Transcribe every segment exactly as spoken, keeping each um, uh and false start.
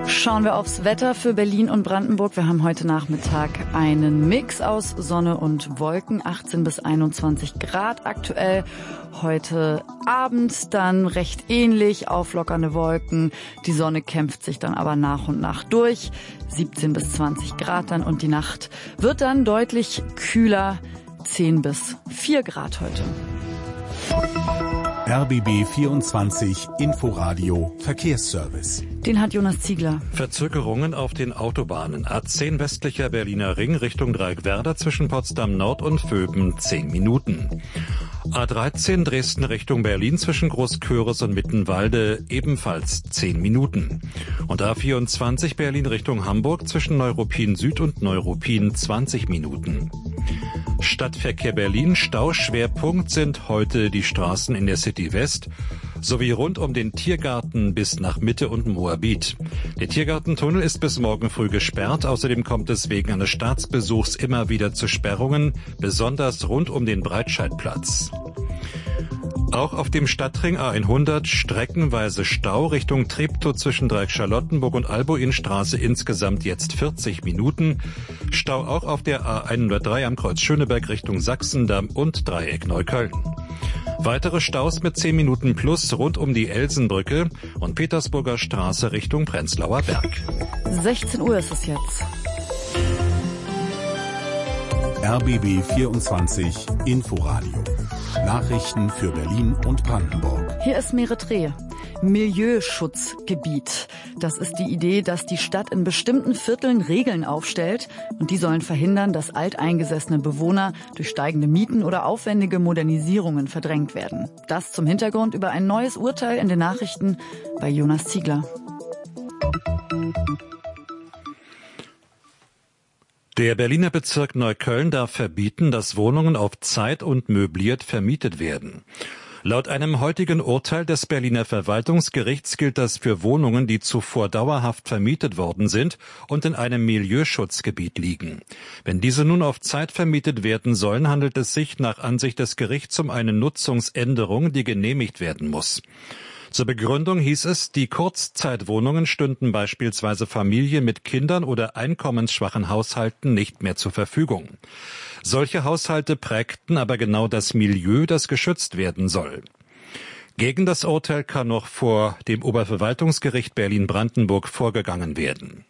Schauen wir aufs Wetter für Berlin und Brandenburg. Wir haben heute Nachmittag einen Mix aus Sonne und Wolken, achtzehn bis einundzwanzig Grad aktuell. Heute Abend dann recht ähnlich, auflockernde Wolken. Die Sonne kämpft sich dann aber nach und nach durch, siebzehn bis zwanzig Grad dann, und die Nacht wird dann deutlich kühler, zehn bis vier Grad heute. R B B vierundzwanzig Inforadio Verkehrsservice. Den hat Jonas Ziegler. Verzögerungen auf den Autobahnen. A zehn westlicher Berliner Ring Richtung Dreieckwerder zwischen Potsdam Nord und Vöben zehn Minuten. A dreizehn Dresden Richtung Berlin zwischen Großköris und Mittenwalde ebenfalls zehn Minuten. Und A vierundzwanzig Berlin Richtung Hamburg zwischen Neuruppin Süd und Neuruppin zwanzig Minuten. Stadtverkehr Berlin. Stauschwerpunkt sind heute die Straßen in der City West sowie rund um den Tiergarten bis nach Mitte und Moabit. Der Tiergartentunnel ist bis morgen früh gesperrt. Außerdem kommt es wegen eines Staatsbesuchs immer wieder zu Sperrungen, besonders rund um den Breitscheidplatz. Auch auf dem Stadtring A hundert streckenweise Stau Richtung Treptow zwischen Dreieck Charlottenburg und Albuinstraße insgesamt jetzt vierzig Minuten. Stau auch auf der A hundertdrei am Kreuz Schöneberg Richtung Sachsendamm und Dreieck Neukölln. Weitere Staus mit zehn Minuten plus rund um die Elsenbrücke und Petersburger Straße Richtung Prenzlauer Berg. sechzehn Uhr ist es jetzt. R B B vierundzwanzig Inforadio. Nachrichten für Berlin und Brandenburg. Hier ist Meretre. Milieuschutzgebiet. Das ist die Idee, dass die Stadt in bestimmten Vierteln Regeln aufstellt, und die sollen verhindern, dass alteingesessene Bewohner durch steigende Mieten oder aufwendige Modernisierungen verdrängt werden. Das zum Hintergrund über ein neues Urteil in den Nachrichten bei Jonas Ziegler. Der Berliner Bezirk Neukölln darf verbieten, dass Wohnungen auf Zeit und möbliert vermietet werden. Laut einem heutigen Urteil des Berliner Verwaltungsgerichts gilt das für Wohnungen, die zuvor dauerhaft vermietet worden sind und in einem Milieuschutzgebiet liegen. Wenn diese nun auf Zeit vermietet werden sollen, handelt es sich nach Ansicht des Gerichts um eine Nutzungsänderung, die genehmigt werden muss. Zur Begründung hieß es, die Kurzzeitwohnungen stünden beispielsweise Familien mit Kindern oder einkommensschwachen Haushalten nicht mehr zur Verfügung. Solche Haushalte prägten aber genau das Milieu, das geschützt werden soll. Gegen das Urteil kann noch vor dem Oberverwaltungsgericht Berlin-Brandenburg vorgegangen werden.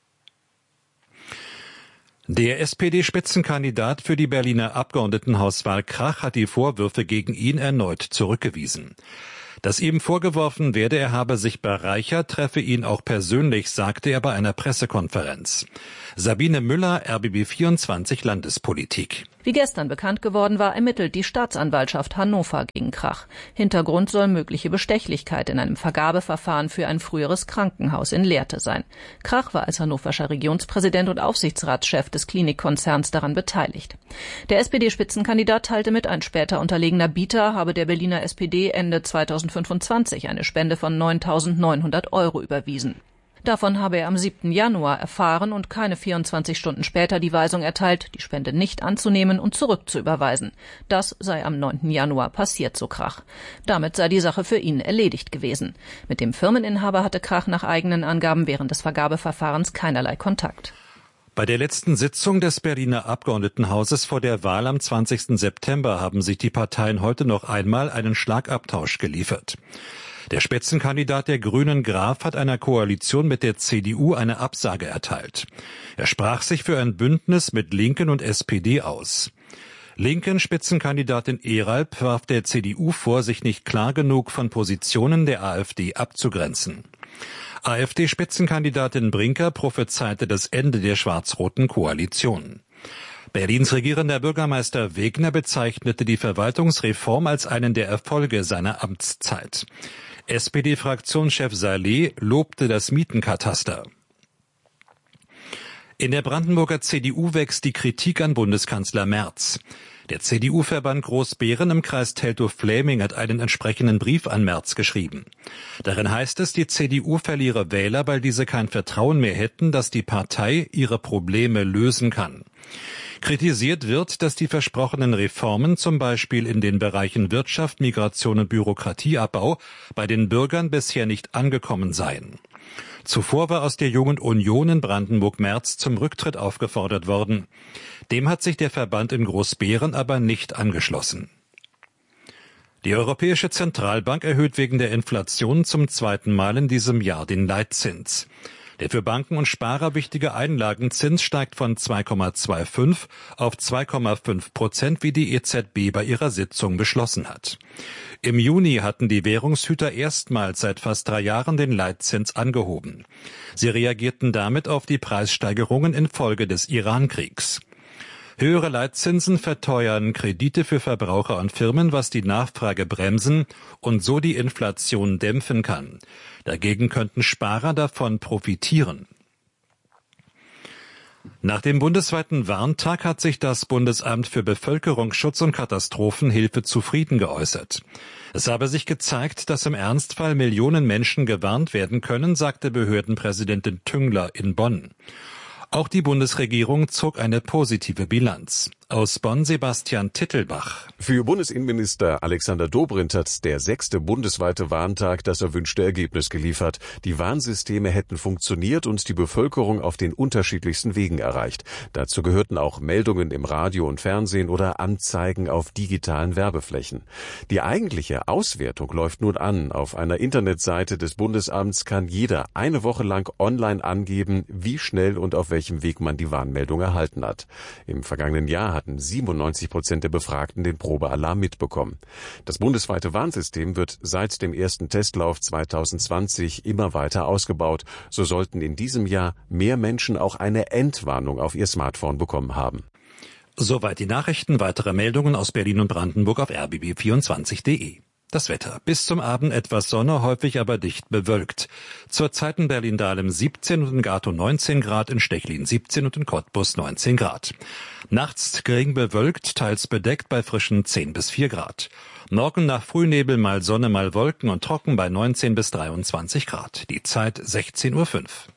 Der S P D-Spitzenkandidat für die Berliner Abgeordnetenhauswahl Krach hat die Vorwürfe gegen ihn erneut zurückgewiesen. Dass ihm vorgeworfen werde, er habe sich bereichert, treffe ihn auch persönlich, sagte er bei einer Pressekonferenz. Sabine Müller, R B B vierundzwanzig Landespolitik. Wie gestern bekannt geworden war, ermittelt die Staatsanwaltschaft Hannover gegen Krach. Hintergrund soll mögliche Bestechlichkeit in einem Vergabeverfahren für ein früheres Krankenhaus in Lehrte sein. Krach war als hannoverscher Regionspräsident und Aufsichtsratschef des Klinikkonzerns daran beteiligt. Der S P D-Spitzenkandidat teilte mit, ein später unterlegener Bieter habe der Berliner S P D Ende zweitausendfünfundzwanzig eine Spende von neuntausendneunhundert Euro überwiesen. Davon habe er am siebten Januar erfahren und keine vierundzwanzig Stunden später die Weisung erteilt, die Spende nicht anzunehmen und zurückzuüberweisen. Das sei am neunten Januar passiert, so Krach. Damit sei die Sache für ihn erledigt gewesen. Mit dem Firmeninhaber hatte Krach nach eigenen Angaben während des Vergabeverfahrens keinerlei Kontakt. Bei der letzten Sitzung des Berliner Abgeordnetenhauses vor der Wahl am zwanzigsten September haben sich die Parteien heute noch einmal einen Schlagabtausch geliefert. Der Spitzenkandidat der Grünen Graf hat einer Koalition mit der C D U eine Absage erteilt. Er sprach sich für ein Bündnis mit Linken und S P D aus. Linken Spitzenkandidatin Eralp warf der C D U vor, sich nicht klar genug von Positionen der AfD abzugrenzen. AfD-Spitzenkandidatin Brinker prophezeite das Ende der schwarz-roten Koalition. Berlins regierender Bürgermeister Wegner bezeichnete die Verwaltungsreform als einen der Erfolge seiner Amtszeit. S P D-Fraktionschef Saleh lobte das Mietenkataster. In der Brandenburger C D U wächst die Kritik an Bundeskanzler Merz. Der C D U-Verband Großbeeren im Kreis Teltow-Fläming hat einen entsprechenden Brief an Merz geschrieben. Darin heißt es, die C D U verliere Wähler, weil diese kein Vertrauen mehr hätten, dass die Partei ihre Probleme lösen kann. Kritisiert wird, dass die versprochenen Reformen, zum Beispiel in den Bereichen Wirtschaft, Migration und Bürokratieabbau, bei den Bürgern bisher nicht angekommen seien. Zuvor war aus der Jungen Union in Brandenburg-Merz zum Rücktritt aufgefordert worden. Dem hat sich der Verband in Großbeeren aber nicht angeschlossen. Die Europäische Zentralbank erhöht wegen der Inflation zum zweiten Mal in diesem Jahr den Leitzins. Der für Banken und Sparer wichtige Einlagenzins steigt von zwei Komma fünfundzwanzig auf zwei Komma fünf Prozent, wie die E Z B bei ihrer Sitzung beschlossen hat. Im Juni hatten die Währungshüter erstmals seit fast drei Jahren den Leitzins angehoben. Sie reagierten damit auf die Preissteigerungen infolge des Iran-Kriegs. Höhere Leitzinsen verteuern Kredite für Verbraucher und Firmen, was die Nachfrage bremsen und so die Inflation dämpfen kann. Dagegen könnten Sparer davon profitieren. Nach dem bundesweiten Warntag hat sich das Bundesamt für Bevölkerungsschutz und Katastrophenhilfe zufrieden geäußert. Es habe sich gezeigt, dass im Ernstfall Millionen Menschen gewarnt werden können, sagte Behördenpräsidentin Tüngler in Bonn. Auch die Bundesregierung zog eine positive Bilanz. Aus Bonn Sebastian Tittelbach. Für Bundesinnenminister Alexander Dobrindt hat der sechste bundesweite Warntag das erwünschte Ergebnis geliefert. Die Warnsysteme hätten funktioniert und die Bevölkerung auf den unterschiedlichsten Wegen erreicht. Dazu gehörten auch Meldungen im Radio und Fernsehen oder Anzeigen auf digitalen Werbeflächen. Die eigentliche Auswertung läuft nun an. Auf einer Internetseite des Bundesamts kann jeder eine Woche lang online angeben, wie schnell und auf welchem Weg man die Warnmeldung erhalten hat. Im vergangenen Jahr hatten siebenundneunzig Prozent der Befragten den Probealarm mitbekommen. Das bundesweite Warnsystem wird seit dem ersten Testlauf zwanzig zwanzig immer weiter ausgebaut. So sollten in diesem Jahr mehr Menschen auch eine Entwarnung auf ihr Smartphone bekommen haben. Soweit die Nachrichten. Weitere Meldungen aus Berlin und Brandenburg auf r b b vierundzwanzig punkt de. Das Wetter. Bis zum Abend etwas Sonne, häufig aber dicht bewölkt. Zurzeit in Berlin-Dahlem siebzehn und in Gatow neunzehn Grad, in Stechlin siebzehn und in Cottbus neunzehn Grad. Nachts gering bewölkt, teils bedeckt bei frischen zehn bis vier Grad. Morgen nach Frühnebel mal Sonne, mal Wolken und trocken bei neunzehn bis dreiundzwanzig Grad. Die Zeit sechzehn Uhr fünf.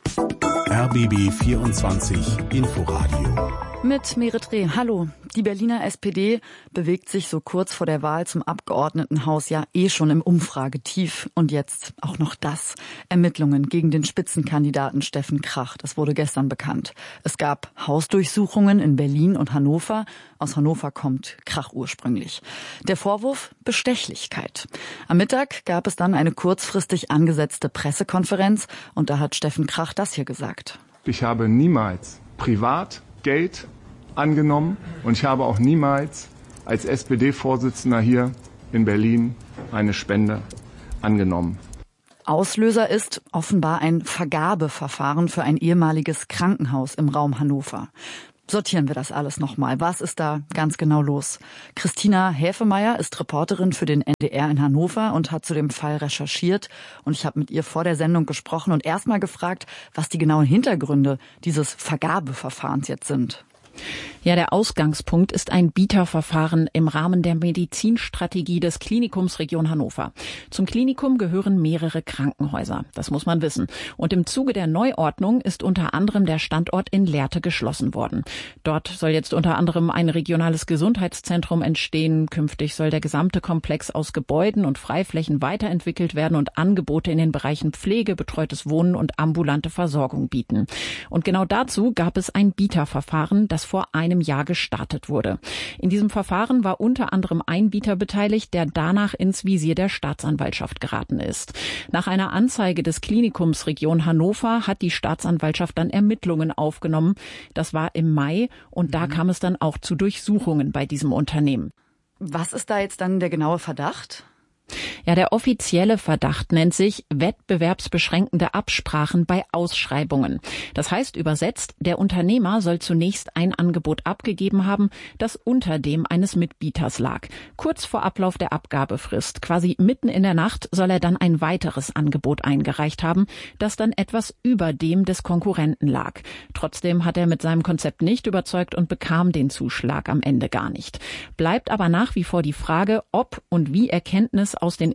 R B B vierundzwanzig Inforadio. Mit Merit Reh. Hallo. Die Berliner S P D bewegt sich so kurz vor der Wahl zum Abgeordnetenhaus ja eh schon im Umfragetief. Und jetzt auch noch das. Ermittlungen gegen den Spitzenkandidaten Steffen Krach. Das wurde gestern bekannt. Es gab Hausdurchsuchungen in Berlin und Hannover. Aus Hannover kommt Krach ursprünglich. Der Vorwurf: Bestechlichkeit. Am Mittag gab es dann eine kurzfristig angesetzte Pressekonferenz. Und da hat Steffen Krach das hier gesagt. Ich habe niemals privat Geld angenommen und ich habe auch niemals als S P D-Vorsitzender hier in Berlin eine Spende angenommen. Auslöser ist offenbar ein Vergabeverfahren für ein ehemaliges Krankenhaus im Raum Hannover. Sortieren wir das alles nochmal. Was ist da ganz genau los? Christina Häfemeyer ist Reporterin für den N D R in Hannover und hat zu dem Fall recherchiert. Und ich habe mit ihr vor der Sendung gesprochen und erstmal gefragt, was die genauen Hintergründe dieses Vergabeverfahrens jetzt sind. Ja, der Ausgangspunkt ist ein Bieterverfahren im Rahmen der Medizinstrategie des Klinikums Region Hannover. Zum Klinikum gehören mehrere Krankenhäuser, das muss man wissen. Und im Zuge der Neuordnung ist unter anderem der Standort in Lehrte geschlossen worden. Dort soll jetzt unter anderem ein regionales Gesundheitszentrum entstehen. Künftig soll der gesamte Komplex aus Gebäuden und Freiflächen weiterentwickelt werden und Angebote in den Bereichen Pflege, betreutes Wohnen und ambulante Versorgung bieten. Und genau dazu gab es ein Bieterverfahren, das vor einem Jahr gestartet wurde. In diesem Verfahren war unter anderem ein Bieter beteiligt, der danach ins Visier der Staatsanwaltschaft geraten ist. Nach einer Anzeige des Klinikums Region Hannover hat die Staatsanwaltschaft dann Ermittlungen aufgenommen. Das war im Mai und da kam es dann auch zu Durchsuchungen bei diesem Unternehmen. Was ist da jetzt dann der genaue Verdacht? Ja, der offizielle Verdacht nennt sich wettbewerbsbeschränkende Absprachen bei Ausschreibungen. Das heißt übersetzt, der Unternehmer soll zunächst ein Angebot abgegeben haben, das unter dem eines Mitbieters lag. Kurz vor Ablauf der Abgabefrist, quasi mitten in der Nacht, soll er dann ein weiteres Angebot eingereicht haben, das dann etwas über dem des Konkurrenten lag. Trotzdem hat er mit seinem Konzept nicht überzeugt und bekam den Zuschlag am Ende gar nicht. Bleibt aber nach wie vor die Frage, ob und wie Erkenntnis aus den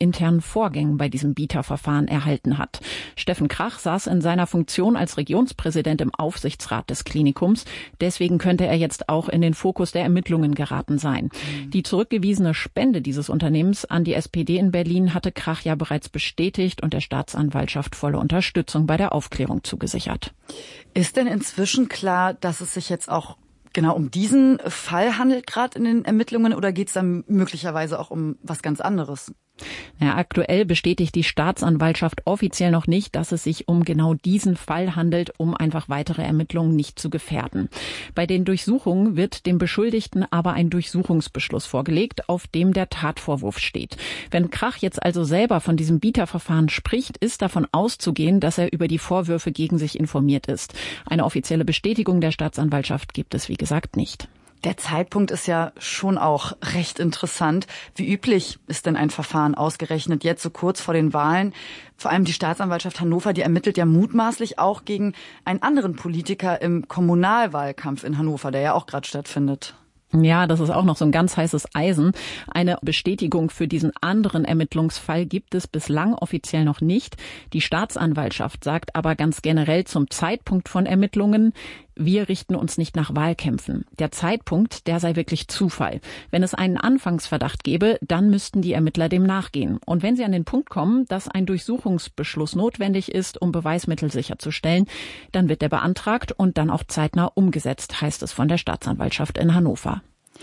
internen Vorgängen bei diesem Bieterverfahren erhalten hat. Steffen Krach saß in seiner Funktion als Regionspräsident im Aufsichtsrat des Klinikums. Deswegen könnte er jetzt auch in den Fokus der Ermittlungen geraten sein. Mhm. Die zurückgewiesene Spende dieses Unternehmens an die S P D in Berlin hatte Krach ja bereits bestätigt und der Staatsanwaltschaft volle Unterstützung bei der Aufklärung zugesichert. Ist denn inzwischen klar, dass es sich jetzt auch genau um diesen Fall handelt, gerade in den Ermittlungen, oder geht es dann möglicherweise auch um was ganz anderes? Ja, aktuell bestätigt die Staatsanwaltschaft offiziell noch nicht, dass es sich um genau diesen Fall handelt, um einfach weitere Ermittlungen nicht zu gefährden. Bei den Durchsuchungen wird dem Beschuldigten aber ein Durchsuchungsbeschluss vorgelegt, auf dem der Tatvorwurf steht. Wenn Krach jetzt also selber von diesem Bieterverfahren spricht, ist davon auszugehen, dass er über die Vorwürfe gegen sich informiert ist. Eine offizielle Bestätigung der Staatsanwaltschaft gibt es, wie gesagt, nicht. Der Zeitpunkt ist ja schon auch recht interessant. Wie üblich ist denn ein Verfahren ausgerechnet jetzt so kurz vor den Wahlen? Vor allem die Staatsanwaltschaft Hannover, die ermittelt ja mutmaßlich auch gegen einen anderen Politiker im Kommunalwahlkampf in Hannover, der ja auch gerade stattfindet. Ja, das ist auch noch so ein ganz heißes Eisen. Eine Bestätigung für diesen anderen Ermittlungsfall gibt es bislang offiziell noch nicht. Die Staatsanwaltschaft sagt aber ganz generell zum Zeitpunkt von Ermittlungen: Wir richten uns nicht nach Wahlkämpfen. Der Zeitpunkt, der sei wirklich Zufall. Wenn es einen Anfangsverdacht gäbe, dann müssten die Ermittler dem nachgehen. Und wenn sie an den Punkt kommen, dass ein Durchsuchungsbeschluss notwendig ist, um Beweismittel sicherzustellen, dann wird der beantragt und dann auch zeitnah umgesetzt, heißt es von der Staatsanwaltschaft in Hannover.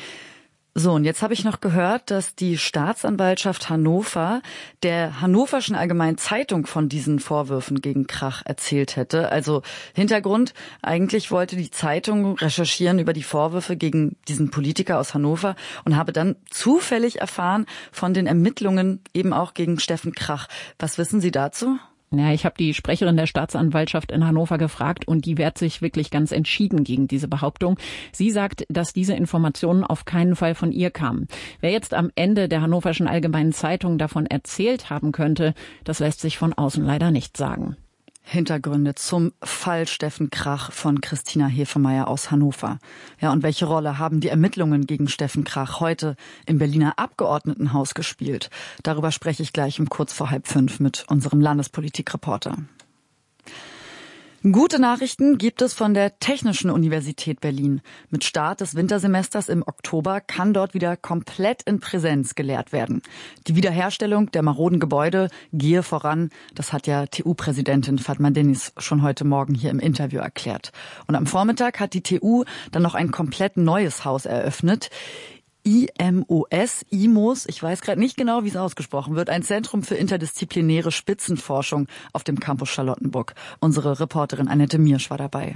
So, und jetzt habe ich noch gehört, dass die Staatsanwaltschaft Hannover der Hannoverschen Allgemeinen Zeitung von diesen Vorwürfen gegen Krach erzählt hätte. Also Hintergrund, eigentlich wollte die Zeitung recherchieren über die Vorwürfe gegen diesen Politiker aus Hannover und habe dann zufällig erfahren von den Ermittlungen eben auch gegen Steffen Krach. Was wissen Sie dazu? Ja, ich habe die Sprecherin der Staatsanwaltschaft in Hannover gefragt und die wehrt sich wirklich ganz entschieden gegen diese Behauptung. Sie sagt, dass diese Informationen auf keinen Fall von ihr kamen. Wer jetzt am Ende der Hannoverschen Allgemeinen Zeitung davon erzählt haben könnte, das lässt sich von außen leider nicht sagen. Hintergründe zum Fall Steffen Krach von Christina Hefemeyer aus Hannover. Ja, und welche Rolle haben die Ermittlungen gegen Steffen Krach heute im Berliner Abgeordnetenhaus gespielt? Darüber spreche ich gleich um kurz vor halb fünf mit unserem Landespolitikreporter. Gute Nachrichten gibt es von der Technischen Universität Berlin. Mit Start des Wintersemesters im Oktober kann dort wieder komplett in Präsenz gelehrt werden. Die Wiederherstellung der maroden Gebäude gehe voran. Das hat ja T U-Präsidentin Fatma Deniz schon heute Morgen hier im Interview erklärt. Und am Vormittag hat die T U dann noch ein komplett neues Haus eröffnet. I M O S, I M O S, ich weiß gerade nicht genau, wie es ausgesprochen wird, ein Zentrum für interdisziplinäre Spitzenforschung auf dem Campus Charlottenburg. Unsere Reporterin Annette Miersch war dabei.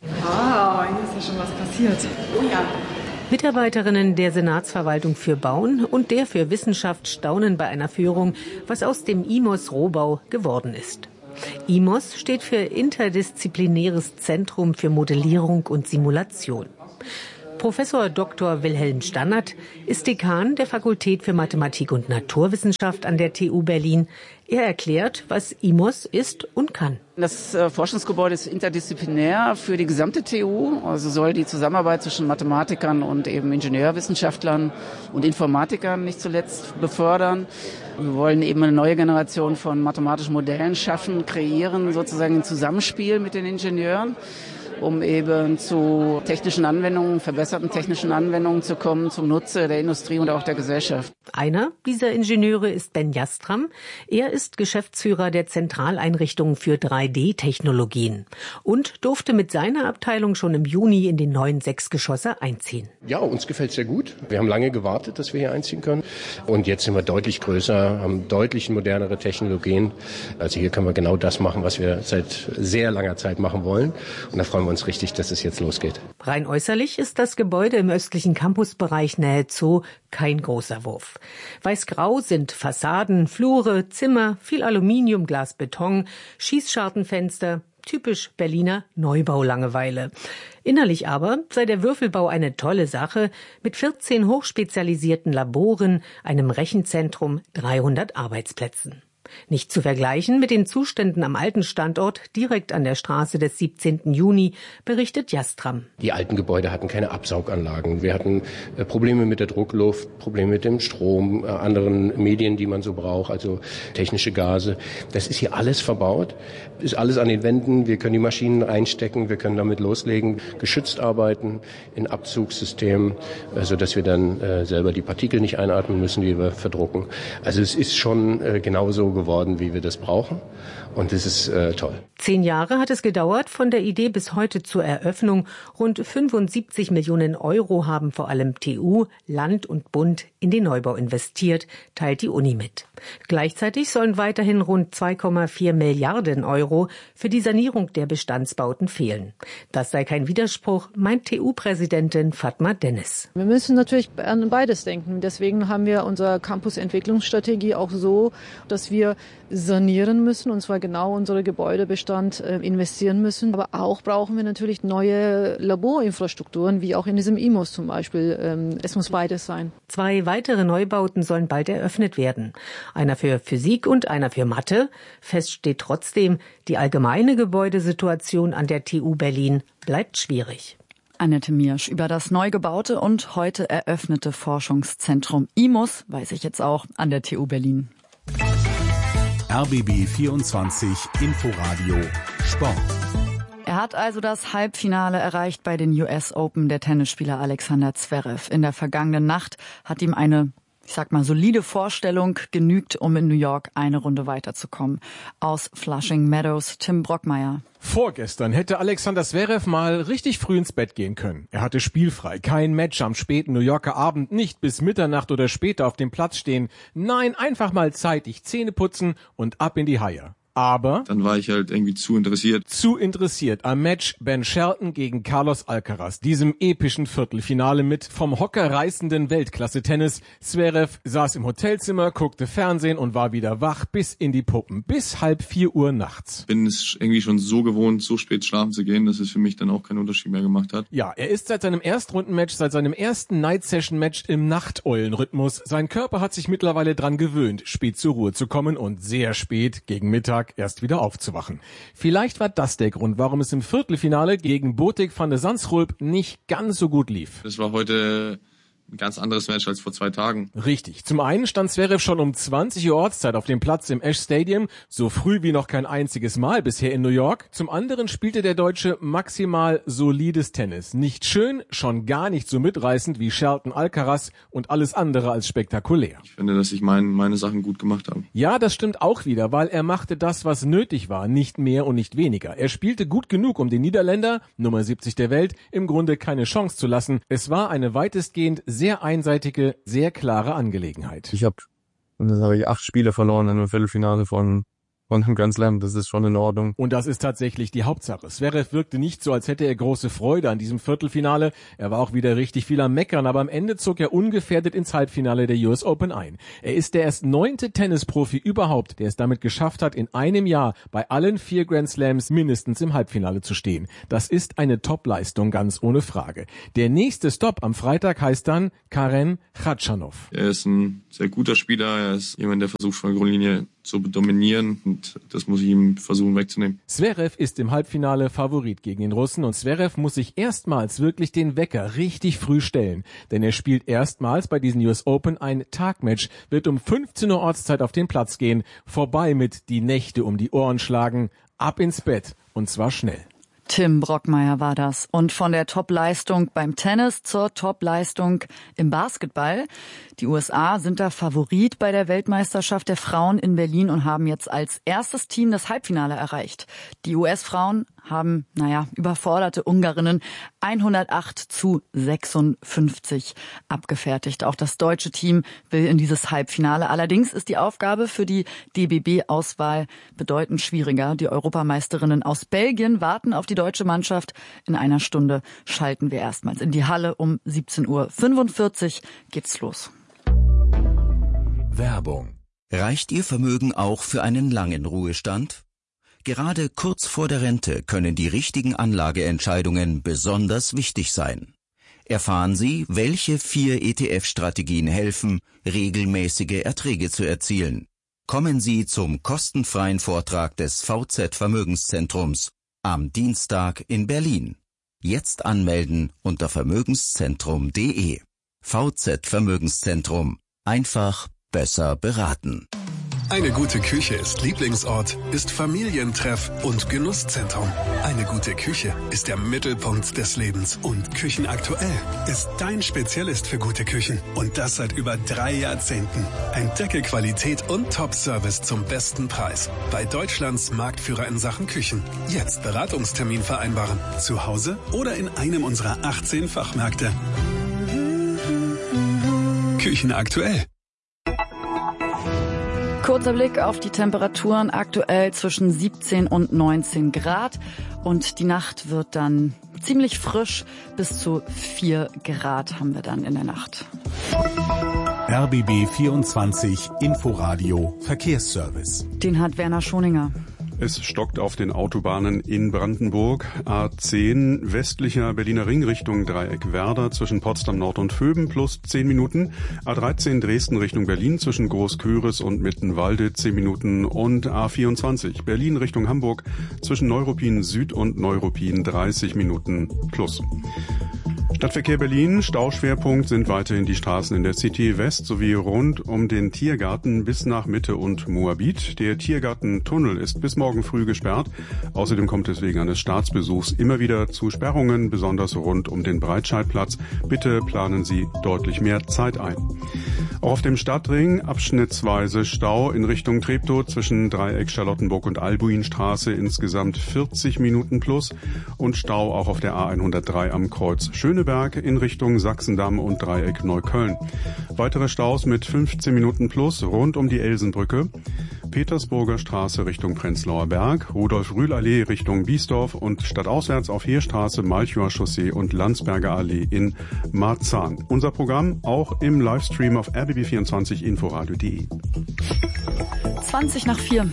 Ah, hier ist ja schon was passiert. Oh ja. Mitarbeiterinnen der Senatsverwaltung für Bauen und der für Wissenschaft staunen bei einer Führung, was aus dem I M O S Rohbau geworden ist. I M O S steht für Interdisziplinäres Zentrum für Modellierung und Simulation. Professor Doktor Wilhelm Stannert ist Dekan der Fakultät für Mathematik und Naturwissenschaft an der T U Berlin. Er erklärt, was I M O S ist und kann. Das Forschungsgebäude ist interdisziplinär für die gesamte T U, also soll die Zusammenarbeit zwischen Mathematikern und eben Ingenieurwissenschaftlern und Informatikern nicht zuletzt befördern. Wir wollen eben eine neue Generation von mathematischen Modellen schaffen, kreieren, sozusagen ein Zusammenspiel mit den Ingenieuren, um eben zu technischen Anwendungen, verbesserten technischen Anwendungen zu kommen, zum Nutze der Industrie und auch der Gesellschaft. Einer dieser Ingenieure ist Ben Jastram. Er ist Geschäftsführer der Zentraleinrichtung für drei D Technologien und durfte mit seiner Abteilung schon im Juni in den neuen Sechsgeschosse einziehen. Ja, uns gefällt es sehr gut. Wir haben lange gewartet, dass wir hier einziehen können. Und jetzt sind wir deutlich größer, haben deutlich modernere Technologien. Also hier können wir genau das machen, was wir seit sehr langer Zeit machen wollen. Und da freuen wir uns richtig, dass es jetzt losgeht. Rein äußerlich ist das Gebäude im östlichen Campusbereich nahe Zoo kein großer Wurf. Weiß-grau sind Fassaden, Flure, Zimmer, viel Aluminium, Glas, Beton, Schießschartenfenster, typisch Berliner Neubaulangeweile. Innerlich aber sei der Würfelbau eine tolle Sache mit vierzehn hochspezialisierten Laboren, einem Rechenzentrum, dreihundert Arbeitsplätzen. Nicht zu vergleichen mit den Zuständen am alten Standort direkt an der Straße des siebzehnten Juni, berichtet Jastram. Die alten Gebäude hatten keine Absauganlagen. Wir hatten äh, Probleme mit der Druckluft, Probleme mit dem Strom, äh, anderen Medien, die man so braucht, also technische Gase. Das ist hier alles verbaut, ist alles an den Wänden. Wir können die Maschinen einstecken, wir können damit loslegen, geschützt arbeiten in Abzugssystemen, äh, sodass wir dann äh, selber die Partikel nicht einatmen müssen, die wir verdrucken. Also es ist schon äh, genauso geworden, wie wir das brauchen. Und das ist äh, toll. Zehn Jahre hat es gedauert, von der Idee bis heute zur Eröffnung. Rund fünfundsiebzig Millionen Euro haben vor allem T U, Land und Bund in den Neubau investiert, teilt die Uni mit. Gleichzeitig sollen weiterhin rund zwei Komma vier Milliarden Euro für die Sanierung der Bestandsbauten fehlen. Das sei kein Widerspruch, meint T U-Präsidentin Fatma Dennis. Wir müssen natürlich an beides denken. Deswegen haben wir unsere Campus-Entwicklungsstrategie auch so, dass wir sanieren müssen, und zwar genau unsere Gebäudebestand äh, investieren müssen. Aber auch brauchen wir natürlich neue Laborinfrastrukturen, wie auch in diesem I M O S zum Beispiel. Ähm, es muss beides sein. Zwei weitere Neubauten sollen bald eröffnet werden. Einer für Physik und einer für Mathe. Fest steht trotzdem, die allgemeine Gebäudesituation an der T U Berlin bleibt schwierig. Annette Miersch über das neu gebaute und heute eröffnete Forschungszentrum I M O S weiß ich jetzt auch an der T U Berlin. R B B vierundzwanzig Inforadio Sport. Er hat also das Halbfinale erreicht bei den U S Open. Der Tennisspieler Alexander Zverev. In der vergangenen Nacht hat ihm eine, ich sag mal, solide Vorstellung genügt, um in New York eine Runde weiterzukommen. Aus Flushing Meadows, Tim Brockmeier. Vorgestern hätte Alexander Zverev mal richtig früh ins Bett gehen können. Er hatte spielfrei, kein Match am späten New Yorker Abend, nicht bis Mitternacht oder später auf dem Platz stehen. Nein, einfach mal zeitig Zähne putzen und ab in die Haie. Aber dann war ich halt irgendwie zu interessiert. Zu interessiert am Match Ben Shelton gegen Carlos Alcaraz, diesem epischen Viertelfinale mit vom Hocker reißenden Weltklasse-Tennis. Zverev saß im Hotelzimmer, guckte Fernsehen und war wieder wach bis in die Puppen, bis halb vier Uhr nachts. Bin es irgendwie schon so gewohnt, so spät schlafen zu gehen, dass es für mich dann auch keinen Unterschied mehr gemacht hat. Ja, er ist seit seinem Erstrundenmatch, seit seinem ersten Night-Session-Match im Nachteulenrhythmus. Sein Körper hat sich mittlerweile dran gewöhnt, spät zur Ruhe zu kommen und sehr spät, gegen Mittag, erst wieder aufzuwachen. Vielleicht war das der Grund, warum es im Viertelfinale gegen Botic van de Zandschulp nicht ganz so gut lief. Das war heute ein ganz anderes Match als vor zwei Tagen. Richtig. Zum einen stand Zverev schon um zwanzig Uhr Ortszeit auf dem Platz im Ash Stadium, so früh wie noch kein einziges Mal bisher in New York. Zum anderen spielte der Deutsche maximal solides Tennis. Nicht schön, schon gar nicht so mitreißend wie Shelton Alcaraz und alles andere als spektakulär. Ich finde, dass ich mein, meine Sachen gut gemacht habe. Ja, das stimmt auch wieder, weil er machte das, was nötig war, nicht mehr und nicht weniger. Er spielte gut genug, um den Niederländer, Nummer siebzig der Welt, im Grunde keine Chance zu lassen. Es war eine weitestgehend sehr einseitige, sehr klare Angelegenheit. Ich habe, das habe ich acht Spiele verloren in einem Viertelfinale von von einem Grand Slam, das ist schon in Ordnung. Und das ist tatsächlich die Hauptsache. Zverev wirkte nicht so, als hätte er große Freude an diesem Viertelfinale. Er war auch wieder richtig viel am Meckern, aber am Ende zog er ungefährdet ins Halbfinale der U S Open ein. Er ist der erst neunte Tennisprofi überhaupt, der es damit geschafft hat, in einem Jahr bei allen vier Grand Slams mindestens im Halbfinale zu stehen. Das ist eine Top-Leistung, ganz ohne Frage. Der nächste Stopp am Freitag heißt dann Karen Khachanov. Er ist ein sehr guter Spieler, er ist jemand, der versucht von der Grundlinie zu dominieren und das muss ich ihm versuchen wegzunehmen. Zverev ist im Halbfinale Favorit gegen den Russen und Zverev muss sich erstmals wirklich den Wecker richtig früh stellen, denn er spielt erstmals bei diesen U S Open ein Tagmatch, wird um fünfzehn Uhr Ortszeit auf den Platz gehen, vorbei mit die Nächte um die Ohren schlagen, ab ins Bett und zwar schnell. Tim Brockmeier war das. Und von der Top-Leistung beim Tennis zur Top-Leistung im Basketball. Die U S A sind da Favorit bei der Weltmeisterschaft der Frauen in Berlin und haben jetzt als erstes Team das Halbfinale erreicht. Die U S-Frauen haben, naja, überforderte Ungarinnen hundertacht zu sechsundfünfzig abgefertigt. Auch das deutsche Team will in dieses Halbfinale. Allerdings ist die Aufgabe für die D B B-Auswahl bedeutend schwieriger. Die Europameisterinnen aus Belgien warten auf die deutsche Mannschaft. In einer Stunde schalten wir erstmals in die Halle. Um siebzehn Uhr fünfundvierzig geht's los. Werbung. Reicht Ihr Vermögen auch für einen langen Ruhestand? Gerade kurz vor der Rente können die richtigen Anlageentscheidungen besonders wichtig sein. Erfahren Sie, welche vier E T F-Strategien helfen, regelmäßige Erträge zu erzielen. Kommen Sie zum kostenfreien Vortrag des V Z Vermögenszentrums am Dienstag in Berlin. Jetzt anmelden unter vermögenszentrum punkt de. V Z Vermögenszentrum. Einfach besser beraten. Eine gute Küche ist Lieblingsort, ist Familientreff und Genusszentrum. Eine gute Küche ist der Mittelpunkt des Lebens und Küchenaktuell ist dein Spezialist für gute Küchen und das seit über drei Jahrzehnten. Entdecke Qualität und Top-Service zum besten Preis bei Deutschlands Marktführer in Sachen Küchen. Jetzt Beratungstermin vereinbaren, zu Hause oder in einem unserer achtzehn Fachmärkte. Küchenaktuell. Kurzer Blick auf die Temperaturen, aktuell zwischen siebzehn und neunzehn Grad und die Nacht wird dann ziemlich frisch, bis zu vier Grad haben wir dann in der Nacht. R B B vierundzwanzig Inforadio Verkehrsservice. Den hat Werner Schoninger. Es stockt auf den Autobahnen in Brandenburg. A zehn westlicher Berliner Ring Richtung Dreieck Werder zwischen Potsdam Nord und Vöben plus zehn Minuten. A dreizehn Dresden Richtung Berlin zwischen Großköris und Mittenwalde zehn Minuten. Und A vierundzwanzig Berlin Richtung Hamburg zwischen Neuruppin Süd und Neuruppin dreißig Minuten plus. Stadtverkehr Berlin, Stauschwerpunkt sind weiterhin die Straßen in der City West sowie rund um den Tiergarten bis nach Mitte und Moabit. Der Tiergartentunnel ist bis morgen früh gesperrt. Außerdem kommt es wegen eines Staatsbesuchs immer wieder zu Sperrungen, besonders rund um den Breitscheidplatz. Bitte planen Sie deutlich mehr Zeit ein. Auch auf dem Stadtring abschnittsweise Stau in Richtung Treptow zwischen Dreieck Charlottenburg und Albuinstraße insgesamt vierzig Minuten plus und Stau auch auf der A hundertdrei am Kreuz Schöneberg in Richtung Sachsendamm und Dreieck Neukölln. Weitere Staus mit fünfzehn Minuten plus rund um die Elsenbrücke, Petersburger Straße Richtung Prenzlauer Berg, Rudolf-Rühl-Allee Richtung Biesdorf und stadtauswärts auf Heerstraße, Malchower Chaussee und Landsberger Allee in Marzahn. Unser Programm auch im Livestream auf r b b vierundzwanzig inforadio punkt de. zwanzig nach vier.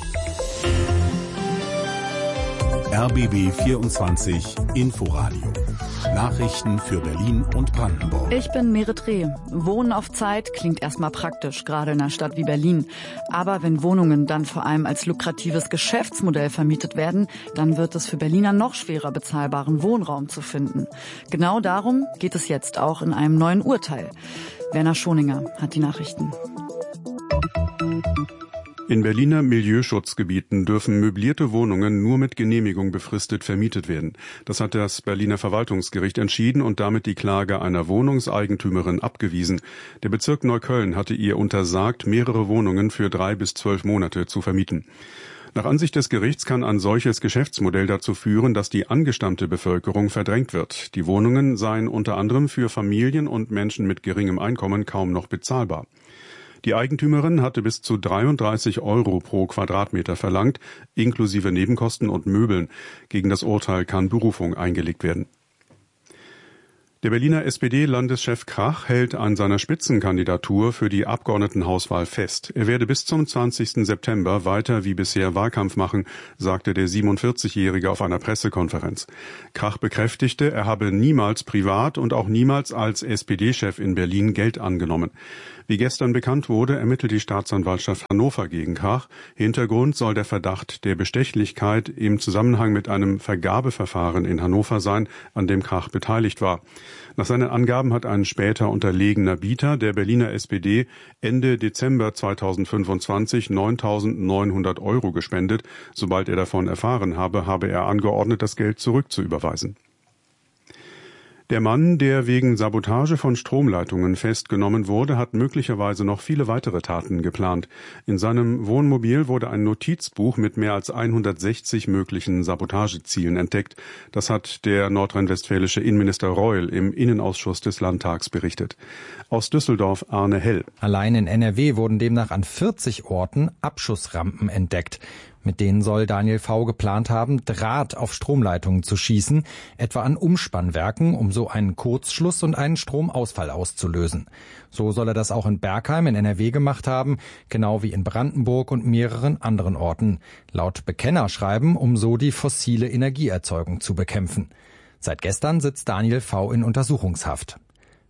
R B B vierundzwanzig Inforadio. Nachrichten für Berlin und Brandenburg. Ich bin Merit Reh. Wohnen auf Zeit klingt erstmal praktisch, gerade in einer Stadt wie Berlin. Aber wenn Wohnungen dann vor allem als lukratives Geschäftsmodell vermietet werden, dann wird es für Berliner noch schwerer, bezahlbaren Wohnraum zu finden. Genau darum geht es jetzt auch in einem neuen Urteil. Werner Schoninger hat die Nachrichten. In Berliner Milieuschutzgebieten dürfen möblierte Wohnungen nur mit Genehmigung befristet vermietet werden. Das hat das Berliner Verwaltungsgericht entschieden und damit die Klage einer Wohnungseigentümerin abgewiesen. Der Bezirk Neukölln hatte ihr untersagt, mehrere Wohnungen für drei bis zwölf Monate zu vermieten. Nach Ansicht des Gerichts kann ein solches Geschäftsmodell dazu führen, dass die angestammte Bevölkerung verdrängt wird. Die Wohnungen seien unter anderem für Familien und Menschen mit geringem Einkommen kaum noch bezahlbar. Die Eigentümerin hatte bis zu dreiunddreißig Euro pro Quadratmeter verlangt, inklusive Nebenkosten und Möbeln. Gegen das Urteil kann Berufung eingelegt werden. Der Berliner S P D-Landeschef Krach hält an seiner Spitzenkandidatur für die Abgeordnetenhauswahl fest. Er werde bis zum zwanzigsten September weiter wie bisher Wahlkampf machen, sagte der siebenundvierzigjährige auf einer Pressekonferenz. Krach bekräftigte, er habe niemals privat und auch niemals als S P D-Chef in Berlin Geld angenommen. Wie gestern bekannt wurde, ermittelt die Staatsanwaltschaft Hannover gegen Krach. Hintergrund soll der Verdacht der Bestechlichkeit im Zusammenhang mit einem Vergabeverfahren in Hannover sein, an dem Krach beteiligt war. Nach seinen Angaben hat ein später unterlegener Bieter der Berliner S P D Ende Dezember zweitausendfünfundzwanzig neuntausendneunhundert Euro gespendet. Sobald er davon erfahren habe, habe er angeordnet, das Geld zurückzuüberweisen. Der Mann, der wegen Sabotage von Stromleitungen festgenommen wurde, hat möglicherweise noch viele weitere Taten geplant. In seinem Wohnmobil wurde ein Notizbuch mit mehr als hundertsechzig möglichen Sabotagezielen entdeckt. Das hat der nordrhein-westfälische Innenminister Reul im Innenausschuss des Landtags berichtet. Aus Düsseldorf Arne Hell. Allein in N R W wurden demnach an vierzig Orten Abschussrampen entdeckt. Mit denen soll Daniel V. geplant haben, Draht auf Stromleitungen zu schießen, etwa an Umspannwerken, um so einen Kurzschluss und einen Stromausfall auszulösen. So soll er das auch in Bergheim in N R W gemacht haben, genau wie in Brandenburg und mehreren anderen Orten. Laut Bekennerschreiben, um so die fossile Energieerzeugung zu bekämpfen. Seit gestern sitzt Daniel V. in Untersuchungshaft.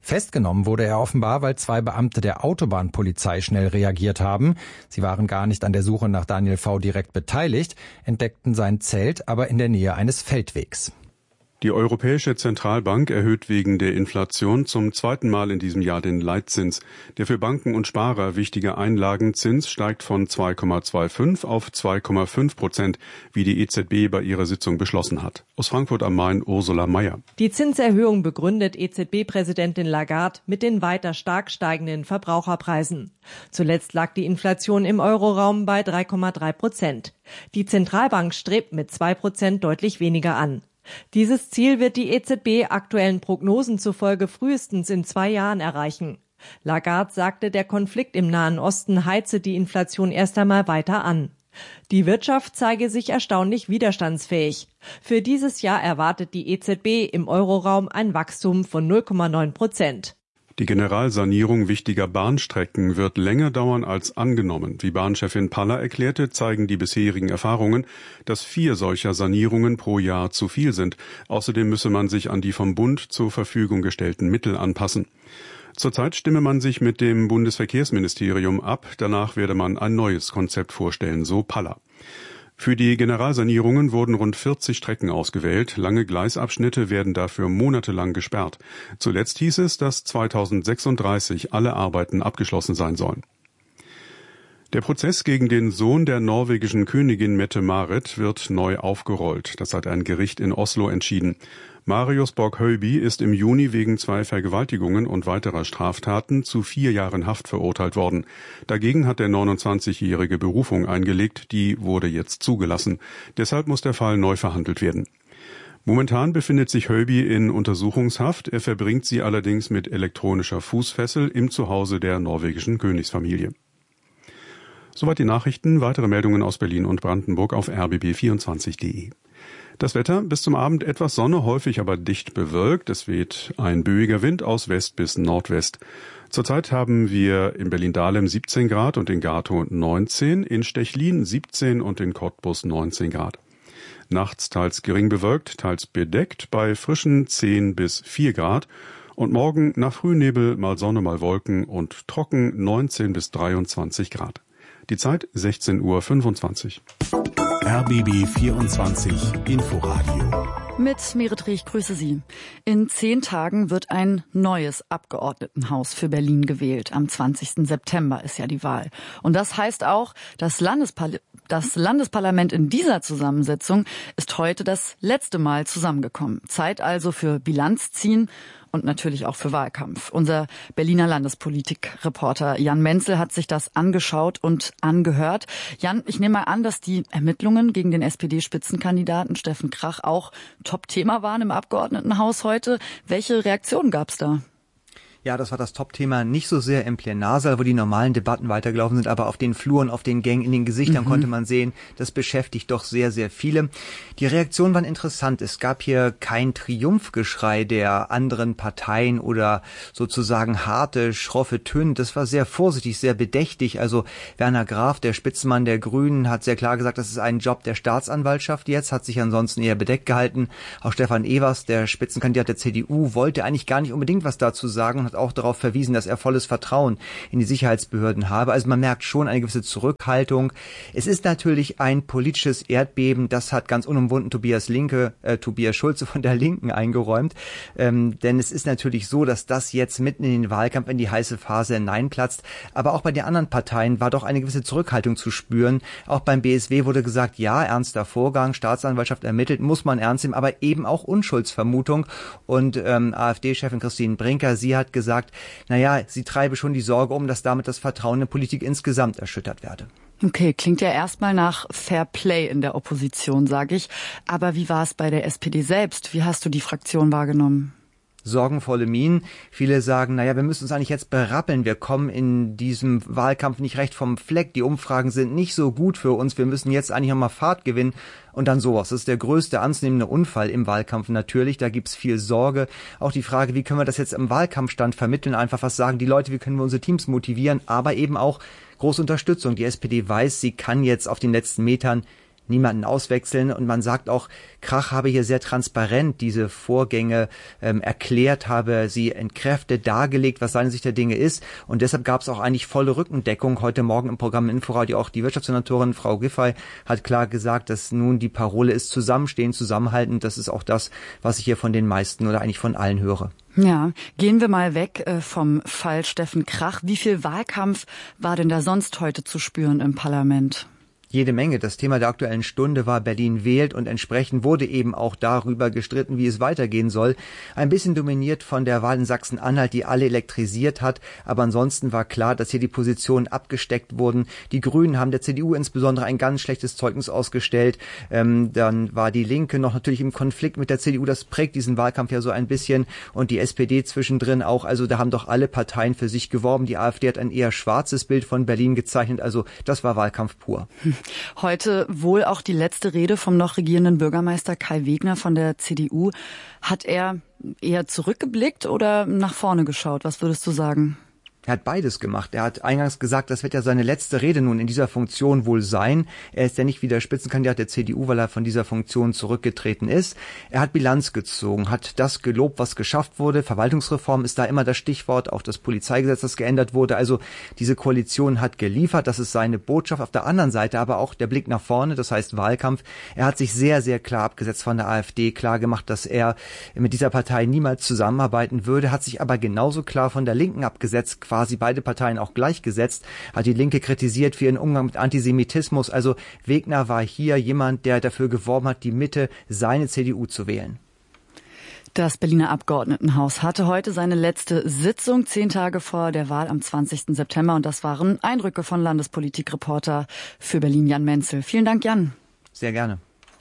Festgenommen wurde er offenbar, weil zwei Beamte der Autobahnpolizei schnell reagiert haben. Sie waren gar nicht an der Suche nach Daniel V. direkt beteiligt, entdeckten sein Zelt aber in der Nähe eines Feldwegs. Die Europäische Zentralbank erhöht wegen der Inflation zum zweiten Mal in diesem Jahr den Leitzins. Der für Banken und Sparer wichtige Einlagenzins steigt von zwei Komma fünfundzwanzig auf zwei Komma fünf Prozent, wie die E Z B bei ihrer Sitzung beschlossen hat. Aus Frankfurt am Main Ursula Mayer. Die Zinserhöhung begründet E Z B-Präsidentin Lagarde mit den weiter stark steigenden Verbraucherpreisen. Zuletzt lag die Inflation im Euroraum bei drei Komma drei Prozent. Die Zentralbank strebt mit zwei Prozent deutlich weniger an. Dieses Ziel wird die E Z B aktuellen Prognosen zufolge frühestens in zwei Jahren erreichen. Lagarde sagte, der Konflikt im Nahen Osten heize die Inflation erst einmal weiter an. Die Wirtschaft zeige sich erstaunlich widerstandsfähig. Für dieses Jahr erwartet die E Z B im Euroraum ein Wachstum von null Komma neun Prozent. Die Generalsanierung wichtiger Bahnstrecken wird länger dauern als angenommen. Wie Bahnchefin Paller erklärte, zeigen die bisherigen Erfahrungen, dass vier solcher Sanierungen pro Jahr zu viel sind. Außerdem müsse man sich an die vom Bund zur Verfügung gestellten Mittel anpassen. Zurzeit stimme man sich mit dem Bundesverkehrsministerium ab. Danach werde man ein neues Konzept vorstellen, so Paller. Für die Generalsanierungen wurden rund vierzig Strecken ausgewählt. Lange Gleisabschnitte werden dafür monatelang gesperrt. Zuletzt hieß es, dass zweitausendsechsunddreißig alle Arbeiten abgeschlossen sein sollen. Der Prozess gegen den Sohn der norwegischen Königin Mette-Marit wird neu aufgerollt. Das hat ein Gericht in Oslo entschieden. Marius Borg-Høiby ist im Juni wegen zwei Vergewaltigungen und weiterer Straftaten zu vier Jahren Haft verurteilt worden. Dagegen hat der neunundzwanzigjährige Berufung eingelegt, die wurde jetzt zugelassen. Deshalb muss der Fall neu verhandelt werden. Momentan befindet sich Høiby in Untersuchungshaft. Er verbringt sie allerdings mit elektronischer Fußfessel im Zuhause der norwegischen Königsfamilie. Soweit die Nachrichten. Weitere Meldungen aus Berlin und Brandenburg auf r b b vierundzwanzig punkt de. Das Wetter, bis zum Abend etwas Sonne, häufig aber dicht bewölkt. Es weht ein böiger Wind aus West bis Nordwest. Zurzeit haben wir in Berlin-Dahlem siebzehn Grad und in Gatow neunzehn, in Stechlin siebzehn und in Cottbus neunzehn Grad. Nachts teils gering bewölkt, teils bedeckt bei frischen zehn bis vier Grad. Und morgen nach Frühnebel mal Sonne, mal Wolken und trocken neunzehn bis dreiundzwanzig Grad. Die Zeit sechzehn Uhr fünfundzwanzig. R B B vierundzwanzig Inforadio. Mit Merit Rieck, grüße Sie. In zehn Tagen wird ein neues Abgeordnetenhaus für Berlin gewählt. Am zwanzigsten September ist ja die Wahl. Und das heißt auch, das, Landespar- das Landesparlament in dieser Zusammensetzung ist heute das letzte Mal zusammengekommen. Zeit also für Bilanz ziehen und natürlich auch für Wahlkampf. Unser Berliner Landespolitik-Reporter Jan Menzel hat sich das angeschaut und angehört. Jan, ich nehme mal an, dass die Ermittlungen gegen den S P D-Spitzenkandidaten Steffen Krach auch Top-Thema waren im Abgeordnetenhaus heute. Welche Reaktionen gab es da? Ja, das war das Top-Thema, nicht so sehr im Plenarsaal, wo die normalen Debatten weitergelaufen sind, aber auf den Fluren, auf den Gängen, in den Gesichtern mhm. konnte man sehen, das beschäftigt doch sehr, sehr viele. Die Reaktionen waren interessant. Es gab hier kein Triumphgeschrei der anderen Parteien oder sozusagen harte, schroffe Töne. Das war sehr vorsichtig, sehr bedächtig. Also Werner Graf, der Spitzenmann der Grünen, hat sehr klar gesagt, das ist ein Job der Staatsanwaltschaft jetzt, hat sich ansonsten eher bedeckt gehalten. Auch Stefan Evers, der Spitzenkandidat der C D U, wollte eigentlich gar nicht unbedingt was dazu sagen und hat auch darauf verwiesen, dass er volles Vertrauen in die Sicherheitsbehörden habe. Also man merkt schon eine gewisse Zurückhaltung. Es ist natürlich ein politisches Erdbeben. Das hat ganz unumwunden Tobias Linke, äh, Tobias Schulze von der Linken eingeräumt. Ähm, denn es ist natürlich so, dass das jetzt mitten in den Wahlkampf, in die heiße Phase hineinplatzt. Aber auch bei den anderen Parteien war doch eine gewisse Zurückhaltung zu spüren. Auch beim B S W wurde gesagt, ja, ernster Vorgang, Staatsanwaltschaft ermittelt, muss man ernst nehmen, aber eben auch Unschuldsvermutung. Und ähm, AfD-Chefin Christine Brinker, sie hat gesagt, sagt, naja, sie treibe schon die Sorge um, dass damit das Vertrauen in die Politik insgesamt erschüttert werde. Okay, klingt ja erstmal nach Fair Play in der Opposition, sage ich. Aber wie war es bei der S P D selbst? Wie hast du die Fraktion wahrgenommen? Sorgenvolle Mienen. Viele sagen, naja, wir müssen uns eigentlich jetzt berappeln. Wir kommen in diesem Wahlkampf nicht recht vom Fleck. Die Umfragen sind nicht so gut für uns. Wir müssen jetzt eigentlich nochmal Fahrt gewinnen. Und dann sowas. Das ist der größte anzunehmende Unfall im Wahlkampf natürlich. Da gibt's viel Sorge. Auch die Frage, wie können wir das jetzt im Wahlkampfstand vermitteln? Einfach was sagen die Leute, wie können wir unsere Teams motivieren? Aber eben auch große Unterstützung. Die S P D weiß, sie kann jetzt auf den letzten Metern niemanden auswechseln und man sagt auch, Krach habe hier sehr transparent diese Vorgänge ähm, erklärt, habe sie entkräftet, dargelegt, was seine Sicht der Dinge ist und deshalb gab es auch eigentlich volle Rückendeckung. Heute Morgen im Programm Inforadio auch die Wirtschaftssenatorin Frau Giffey hat klar gesagt, dass nun die Parole ist zusammenstehen, zusammenhalten. Das ist auch das, was ich hier von den meisten oder eigentlich von allen höre. Ja, gehen wir mal weg äh, vom Fall Steffen Krach. Wie viel Wahlkampf war denn da sonst heute zu spüren im Parlament? Jede Menge. Das Thema der Aktuellen Stunde war Berlin wählt und entsprechend wurde eben auch darüber gestritten, wie es weitergehen soll. Ein bisschen dominiert von der Wahl in Sachsen-Anhalt, die alle elektrisiert hat. Aber ansonsten war klar, dass hier die Positionen abgesteckt wurden. Die Grünen haben der C D U insbesondere ein ganz schlechtes Zeugnis ausgestellt. Ähm, dann war die Linke noch natürlich im Konflikt mit der C D U. Das prägt diesen Wahlkampf ja so ein bisschen. Und die S P D zwischendrin auch. Also da haben doch alle Parteien für sich geworben. Die AfD hat ein eher schwarzes Bild von Berlin gezeichnet. Also das war Wahlkampf pur. Heute wohl auch die letzte Rede vom noch regierenden Bürgermeister Kai Wegner von der C D U. Hat er eher zurückgeblickt oder nach vorne geschaut? Was würdest du sagen? Er hat beides gemacht. Er hat eingangs gesagt, das wird ja seine letzte Rede nun in dieser Funktion wohl sein. Er ist ja nicht wieder Spitzenkandidat der C D U, weil er von dieser Funktion zurückgetreten ist. Er hat Bilanz gezogen, hat das gelobt, was geschafft wurde. Verwaltungsreform ist da immer das Stichwort, auch das Polizeigesetz, das geändert wurde. Also diese Koalition hat geliefert, das ist seine Botschaft. Auf der anderen Seite aber auch der Blick nach vorne, das heißt Wahlkampf. Er hat sich sehr, sehr klar abgesetzt von der AfD, klar gemacht, dass er mit dieser Partei niemals zusammenarbeiten würde, hat sich aber genauso klar von der Linken abgesetzt, quasi beide Parteien auch gleichgesetzt, hat die Linke kritisiert für ihren Umgang mit Antisemitismus. Also Wegner war hier jemand, der dafür geworben hat, die Mitte, seine C D U zu wählen. Das Berliner Abgeordnetenhaus hatte heute seine letzte Sitzung, zehn Tage vor der Wahl am zwanzigsten September. Und das waren Eindrücke von Landespolitikreporter für Berlin Jan Menzel. Vielen Dank, Jan. Sehr gerne.